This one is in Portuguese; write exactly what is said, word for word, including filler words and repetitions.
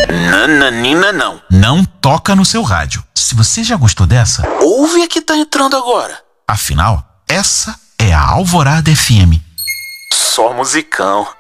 Nananina não. Não toca no seu rádio. Se você já gostou dessa, ouve a que tá entrando agora. Afinal, essa é a Alvorada F M. Só musicão.